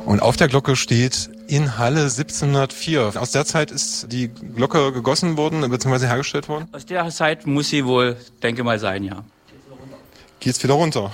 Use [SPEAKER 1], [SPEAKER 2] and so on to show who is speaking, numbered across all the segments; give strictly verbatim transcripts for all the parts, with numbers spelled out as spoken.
[SPEAKER 1] Und auf der Glocke steht in Halle siebzehnhundertvier. Aus der Zeit ist die Glocke gegossen worden bzw. hergestellt worden?
[SPEAKER 2] Aus der Zeit muss sie wohl, denke mal, sein, ja.
[SPEAKER 1] Geht's wieder runter.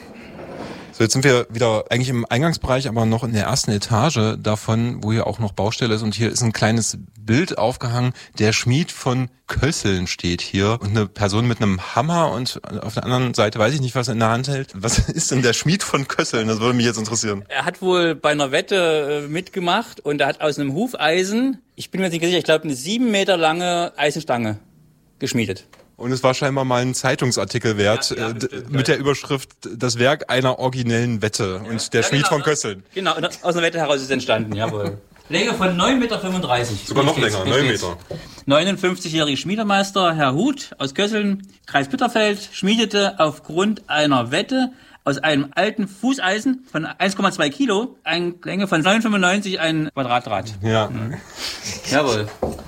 [SPEAKER 1] So, jetzt sind wir wieder eigentlich im Eingangsbereich, aber noch in der ersten Etage davon, wo hier auch noch Baustelle ist. Und hier ist ein kleines Bild aufgehangen. Der Schmied von Kösseln steht hier. Und eine Person mit einem Hammer und auf der anderen Seite weiß ich nicht, was er in der Hand hält. Was ist denn der Schmied von Kösseln? Das würde mich jetzt interessieren.
[SPEAKER 2] Er hat wohl bei einer Wette mitgemacht und er hat aus einem Hufeisen, ich bin mir nicht sicher, ich glaube eine sieben Meter lange Eisenstange geschmiedet.
[SPEAKER 1] Und es war scheinbar mal ein Zeitungsartikel wert, ja, ja, bestimmt, mit der Überschrift "Das Werk einer originellen Wette" und ja, der ja, Schmied genau, von Kösseln.
[SPEAKER 2] Genau, aus einer Wette heraus ist entstanden, jawohl. Länge von neun Komma fünfunddreißig Meter.
[SPEAKER 1] Sogar noch länger, neun Meter.
[SPEAKER 2] neunundfünfzigjähriger Schmiedermeister Herr Huth aus Kösseln, Kreis Bitterfeld, schmiedete aufgrund einer Wette aus einem alten Fußeisen von eins Komma zwei Kilo eine Länge von neun Komma fünfundneunzig ein Quadratgrad.
[SPEAKER 1] Ja.
[SPEAKER 2] Mhm. Jawohl.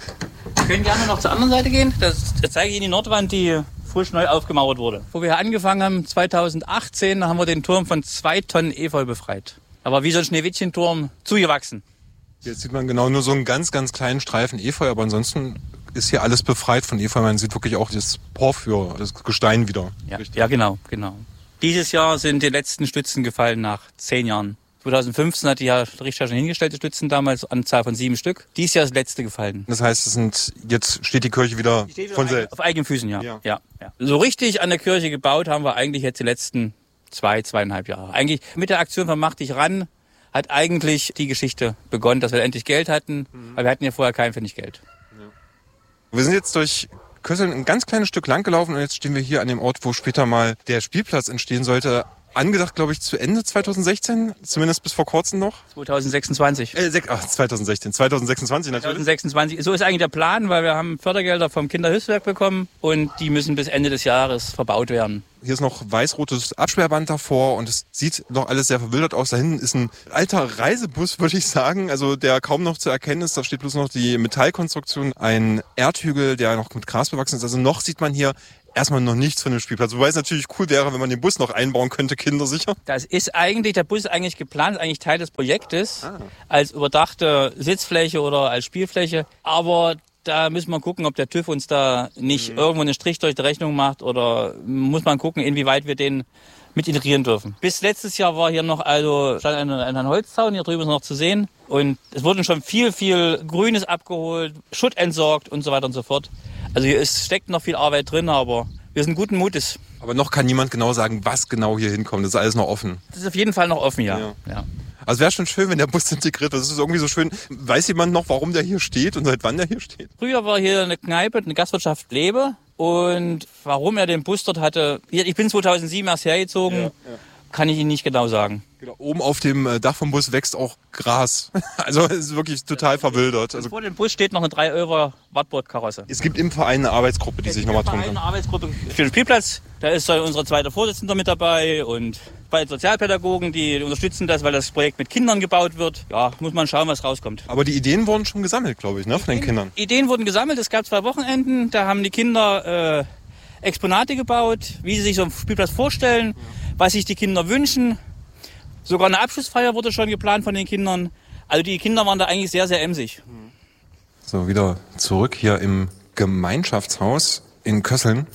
[SPEAKER 2] Wir können gerne noch zur anderen Seite gehen. Das, das zeige ich Ihnen die Nordwand, die frisch neu aufgemauert wurde. Wo wir angefangen haben, zweitausendachtzehn, da haben wir den Turm von zwei Tonnen Efeu befreit. Aber wie so ein Schneewittchenturm zugewachsen.
[SPEAKER 1] Jetzt sieht man genau nur so einen ganz, ganz kleinen Streifen Efeu, aber ansonsten ist hier alles befreit von Efeu. Man sieht wirklich auch das Porphyr, das Gestein wieder.
[SPEAKER 2] Ja, ja genau, genau. Dieses Jahr sind die letzten Stützen gefallen nach zehn Jahren. zweitausendfünfzehn hat die ja Richter schon hingestellte Stützen damals, Anzahl von sieben Stück. Dieses Jahr ist das letzte gefallen.
[SPEAKER 1] Das heißt, es sind jetzt steht die Kirche wieder
[SPEAKER 2] die
[SPEAKER 1] von selbst?
[SPEAKER 2] Auf eigenen Füßen, ja.
[SPEAKER 1] Ja.
[SPEAKER 2] Ja, ja. So richtig an der Kirche gebaut haben wir eigentlich jetzt die letzten zwei, zweieinhalb Jahre. Eigentlich mit der Aktion von Mach dich ran hat eigentlich die Geschichte begonnen, dass wir endlich Geld hatten, mhm. weil wir hatten ja vorher kein Pfennig Geld.
[SPEAKER 1] Ja. Wir sind jetzt durch Kösseln ein ganz kleines Stück lang gelaufen und jetzt stehen wir hier an dem Ort, wo später mal der Spielplatz entstehen sollte. Angedacht, glaube ich, zu Ende zweitausendsechzehn, zumindest bis vor kurzem noch.
[SPEAKER 2] zweitausendsechsundzwanzig.
[SPEAKER 1] Äh, ach, zweitausendsechzehn, zweitausendsechsundzwanzig natürlich.
[SPEAKER 2] zweitausendsechsundzwanzig, so ist eigentlich der Plan, weil wir haben Fördergelder vom Kinderhilfswerk bekommen und die müssen bis Ende des Jahres verbaut werden.
[SPEAKER 1] Hier ist noch weiß-rotes Absperrband davor und es sieht noch alles sehr verwildert aus. Da hinten ist ein alter Reisebus, würde ich sagen, also der kaum noch zu erkennen ist. Da steht bloß noch die Metallkonstruktion, ein Erdhügel, der noch mit Gras bewachsen ist. Also noch sieht man hier erstmal noch nichts von dem Spielplatz. Wobei es natürlich cool wäre, wenn man den Bus noch einbauen könnte, kindersicher.
[SPEAKER 2] Das ist eigentlich, der Bus ist eigentlich geplant, ist eigentlich Teil des Projektes, ah. als überdachte Sitzfläche oder als Spielfläche. Aber da müssen wir gucken, ob der TÜV uns da nicht mhm. irgendwo einen Strich durch die Rechnung macht oder muss man gucken, inwieweit wir den mit integrieren dürfen. Bis letztes Jahr war hier noch also stand ein, ein Holzzaun, hier drüben ist noch zu sehen. Und es wurde schon viel, viel Grünes abgeholt, Schutt entsorgt und so weiter und so fort. Also hier ist, steckt noch viel Arbeit drin, aber wir sind guten Mutes.
[SPEAKER 1] Aber noch kann niemand genau sagen, was genau hier hinkommt. Das ist alles noch offen.
[SPEAKER 2] Das ist auf jeden Fall noch offen, ja. ja. ja.
[SPEAKER 1] Also wäre schon schön, wenn der Bus integriert wird. Das ist irgendwie so schön. Weiß jemand noch, warum der hier steht und seit wann der hier steht?
[SPEAKER 2] Früher war hier eine Kneipe, eine Gastwirtschaft Lebe. Und warum er den Bus dort hatte, ich bin zweitausendsieben erst hergezogen, ja, ja. kann ich Ihnen nicht genau sagen.
[SPEAKER 1] Genau. Oben auf dem Dach vom Bus wächst auch Gras. Also es ist wirklich total verwildert. Also
[SPEAKER 2] vor dem Bus steht noch eine drei Euro Wartburg-Karosse.
[SPEAKER 1] Es gibt im Verein eine Arbeitsgruppe, die es sich nochmal drum kann.
[SPEAKER 2] Eine Arbeitsgruppe für den Spielplatz. Da ist unsere zweite Vorsitzende mit dabei und bei Sozialpädagogen, die unterstützen das, weil das Projekt mit Kindern gebaut wird. Ja, muss man schauen, was rauskommt.
[SPEAKER 1] Aber die Ideen wurden schon gesammelt, glaube ich, ne, von den Kindern.
[SPEAKER 2] Ideen wurden gesammelt. Es gab zwei Wochenenden. Da haben die Kinder äh, Exponate gebaut, wie sie sich so einen Spielplatz vorstellen, ja. was sich die Kinder wünschen. Sogar eine Abschlussfeier wurde schon geplant von den Kindern. Also die Kinder waren da eigentlich sehr, sehr emsig.
[SPEAKER 1] So, wieder zurück hier im Gemeinschaftshaus in Kösseln.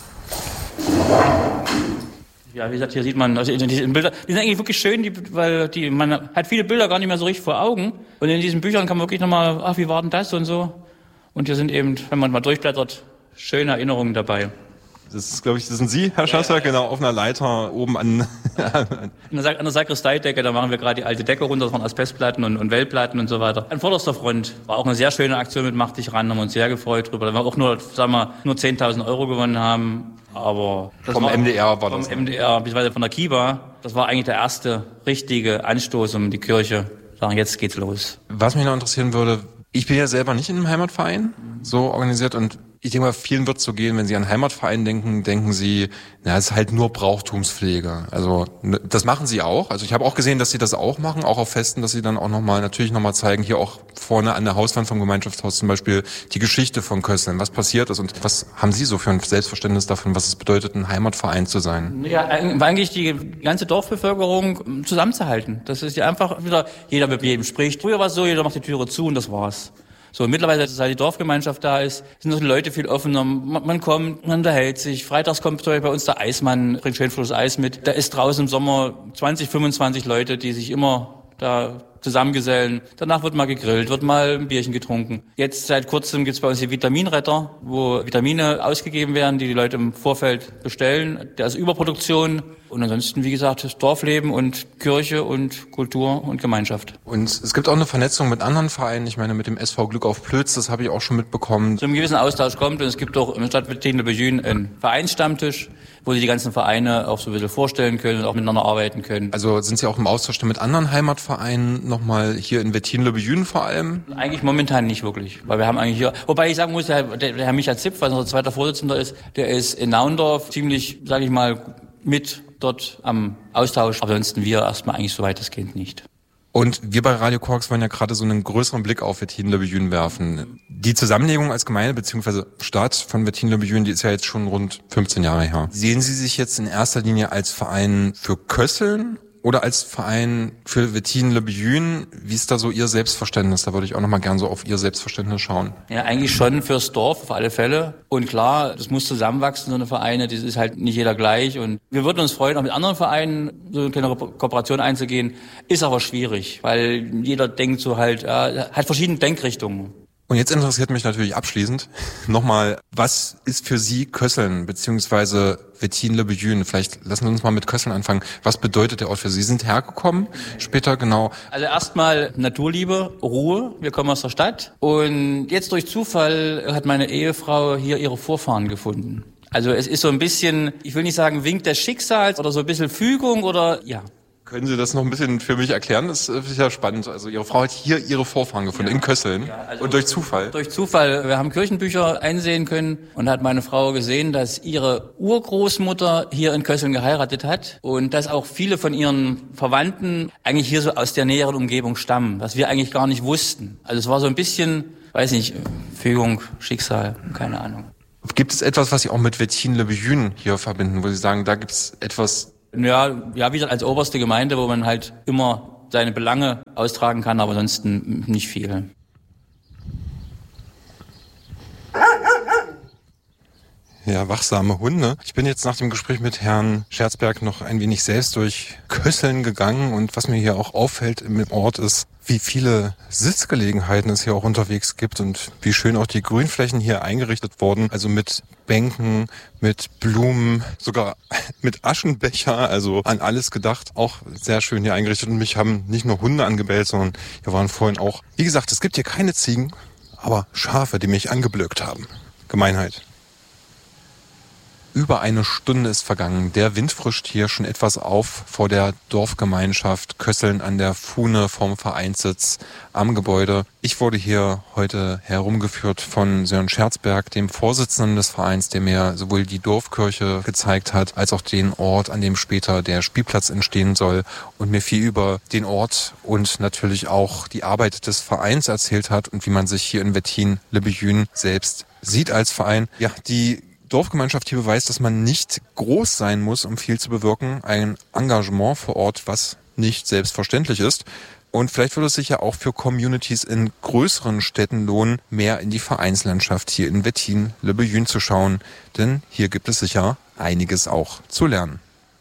[SPEAKER 2] Ja, wie gesagt, hier sieht man, also diese Bilder, die sind eigentlich wirklich schön, die, weil die, man hat viele Bilder gar nicht mehr so richtig vor Augen. Und in diesen Büchern kann man wirklich nochmal, ach, wie war denn das und so. Und hier sind eben, wenn man mal durchblättert, schöne Erinnerungen dabei.
[SPEAKER 1] Das ist, glaube ich, das sind Sie, Herr Schasser, ja, ja, ja. Genau, auf einer Leiter oben an...
[SPEAKER 2] an der, an der Sakristeidecke, da machen wir gerade die alte Decke runter von Asbestplatten und, und Wellplatten und so weiter. An vorderster Front war auch eine sehr schöne Aktion mit Mach dich ran, haben wir uns sehr gefreut drüber. Da wir auch nur, sagen wir, nur zehntausend Euro gewonnen haben, aber... Das
[SPEAKER 1] vom
[SPEAKER 2] war,
[SPEAKER 1] M D R war
[SPEAKER 2] vom
[SPEAKER 1] das.
[SPEAKER 2] Vom M D R, beziehungsweise von der Kiba. Das war eigentlich der erste richtige Anstoß, um die Kirche sagen, jetzt geht's los.
[SPEAKER 1] Was mich noch interessieren würde, ich bin ja selber nicht in einem Heimatverein so organisiert und Ich denke mal, vielen wird es so gehen, wenn sie an Heimatverein denken, denken sie, na, es ist halt nur Brauchtumspflege. Also das machen sie auch. Also ich habe auch gesehen, dass sie das auch machen, auch auf Festen, dass sie dann auch nochmal, natürlich nochmal zeigen, hier auch vorne an der Hauswand vom Gemeinschaftshaus zum Beispiel die Geschichte von Kösseln, was passiert ist und was haben Sie so für ein Selbstverständnis davon, was es bedeutet, ein Heimatverein zu sein?
[SPEAKER 2] Ja, eigentlich die ganze Dorfbevölkerung zusammenzuhalten. Das ist ja einfach wieder, jeder mit jedem spricht. Früher war es so, jeder macht die Türe zu und das war's. So, mittlerweile, seit die Dorfgemeinschaft da ist, sind die Leute viel offener. Man, man kommt, man unterhält sich. Freitags kommt bei uns der Eismann, bringt schön frisches Eis mit. Da ist draußen im Sommer zwanzig, fünfundzwanzig Leute, die sich immer da zusammengesellen. Danach wird mal gegrillt, wird mal ein Bierchen getrunken. Jetzt seit kurzem gibt's bei uns die Vitaminretter, wo Vitamine ausgegeben werden, die die Leute im Vorfeld bestellen. Da ist Überproduktion. Und ansonsten, wie gesagt, das Dorfleben und Kirche und Kultur und Gemeinschaft.
[SPEAKER 1] Und es gibt auch eine Vernetzung mit anderen Vereinen. Ich meine, mit dem S V Glück auf Plötz, das habe ich auch schon mitbekommen.
[SPEAKER 2] Zu einem gewissen Austausch kommt und es gibt auch im Stadt Wettin-le-Bellune einen Vereinsstammtisch, wo sie die ganzen Vereine auch so ein bisschen vorstellen können und auch miteinander arbeiten können.
[SPEAKER 1] Also sind Sie auch im Austausch mit anderen Heimatvereinen, nochmal hier in Wettin-le-Bellune vor allem?
[SPEAKER 2] Eigentlich momentan nicht wirklich, weil wir haben eigentlich hier, wobei ich sagen muss, der, der, der Herr Michael Zipf, was unser zweiter Vorsitzender ist, der ist in Naundorf ziemlich, sage ich mal, mit dort am Austausch. Aber ansonsten wir erstmal eigentlich so weitestgehend nicht.
[SPEAKER 1] Und wir bei Radio Korax wollen ja gerade so einen größeren Blick auf Wettin-le-Bellune werfen. Die Zusammenlegung als Gemeinde bzw. Stadt von Wettin-le-Bellune, die ist ja jetzt schon rund fünfzehn Jahre her. Sehen Sie sich jetzt in erster Linie als Verein für Kösseln oder als Verein für Wettin-le-Bellune? Wie ist da so Ihr Selbstverständnis? Da würde ich auch nochmal gern so auf Ihr Selbstverständnis schauen.
[SPEAKER 2] Ja, eigentlich schon fürs Dorf, auf alle Fälle. Und klar, das muss zusammenwachsen, so eine Vereine. Das ist halt nicht jeder gleich. Und wir würden uns freuen, auch mit anderen Vereinen so eine kleine Kooperation einzugehen. Ist aber schwierig, weil jeder denkt so halt, äh, hat verschiedene Denkrichtungen.
[SPEAKER 1] Und jetzt interessiert mich natürlich abschließend nochmal, was ist für Sie Kösseln beziehungsweise Wettin-le-Bellune? Vielleicht lassen Sie uns mal mit Kösseln anfangen. Was bedeutet der Ort für Sie? Sie sind hergekommen, später genau.
[SPEAKER 2] Also erstmal Naturliebe, Ruhe. Wir kommen aus der Stadt. Und jetzt durch Zufall hat meine Ehefrau hier ihre Vorfahren gefunden. Also es ist so ein bisschen, ich will nicht sagen Wink des Schicksals oder so ein bisschen Fügung oder ja.
[SPEAKER 1] Können Sie das noch ein bisschen für mich erklären? Das ist ja spannend. Also Ihre Frau hat hier ihre Vorfahren gefunden, ja, in Kösseln. Ja, also und durch Zufall?
[SPEAKER 2] Durch Zufall. Wir haben Kirchenbücher einsehen können und hat meine Frau gesehen, dass ihre Urgroßmutter hier in Kösseln geheiratet hat und dass auch viele von ihren Verwandten eigentlich hier so aus der näheren Umgebung stammen, was wir eigentlich gar nicht wussten. Also es war so ein bisschen, weiß nicht, Fügung, Schicksal, keine Ahnung.
[SPEAKER 1] Gibt es etwas, was Sie auch mit Wettin-le-Bellune hier verbinden, wo Sie sagen, da gibt es etwas...
[SPEAKER 2] Ja, ja, wie gesagt, als oberste Gemeinde, wo man halt immer seine Belange austragen kann, aber ansonsten nicht viel.
[SPEAKER 1] Ja, wachsame Hunde. Ich bin jetzt nach dem Gespräch mit Herrn Scherzberg noch ein wenig selbst durch Kösseln gegangen und was mir hier auch auffällt im Ort ist, wie viele Sitzgelegenheiten es hier auch unterwegs gibt und wie schön auch die Grünflächen hier eingerichtet wurden. Also mit Bänken, mit Blumen, sogar mit Aschenbecher, also an alles gedacht. Auch sehr schön hier eingerichtet und mich haben nicht nur Hunde angebellt, sondern hier waren vorhin auch, wie gesagt, es gibt hier keine Ziegen, aber Schafe, die mich angeblökt haben. Gemeinheit. Über eine Stunde ist vergangen. Der Wind frischt hier schon etwas auf vor der Dorfgemeinschaft Kösseln an der Fuhne vom Vereinssitz am Gebäude. Ich wurde hier heute herumgeführt von Sören Scherzberg, dem Vorsitzenden des Vereins, der mir sowohl die Dorfkirche gezeigt hat, als auch den Ort, an dem später der Spielplatz entstehen soll und mir viel über den Ort und natürlich auch die Arbeit des Vereins erzählt hat und wie man sich hier in Wettin-le-Bellune selbst sieht als Verein. Ja, die Dorfgemeinschaft hier beweist, dass man nicht groß sein muss, um viel zu bewirken. Ein Engagement vor Ort, was nicht selbstverständlich ist. Und vielleicht würde es sich ja auch für Communities in größeren Städten lohnen, mehr in die Vereinslandschaft hier in Wettin-le-Bellune zu schauen. Denn hier gibt es sicher einiges auch zu lernen.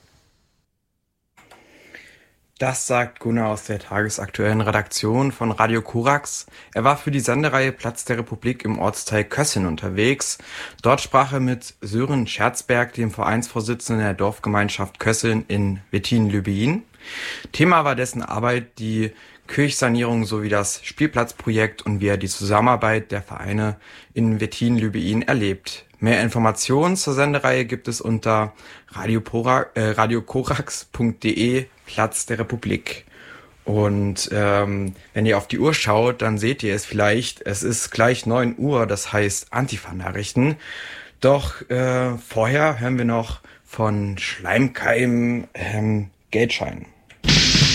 [SPEAKER 3] Das sagt Gunnar aus der tagesaktuellen Redaktion von Radio Korax. Er war für die Sendereihe Platz der Republik im Ortsteil Kösseln unterwegs. Dort sprach er mit Sören Scherzberg, dem Vereinsvorsitzenden der Dorfgemeinschaft Kösseln in Wettin-le-Bellune. Thema war dessen Arbeit die Kirchsanierung sowie das Spielplatzprojekt und wie er die Zusammenarbeit der Vereine in Wettin-le-Bellune erlebt. Mehr Informationen zur Sendereihe gibt es unter radio korax punkt de Platz der Republik. Und ähm, wenn ihr auf die Uhr schaut, dann seht ihr es vielleicht. Es ist gleich neun Uhr, das heißt Antifa-Nachrichten. Doch äh, vorher hören wir noch von Schleimkeim ähm, Geldschein.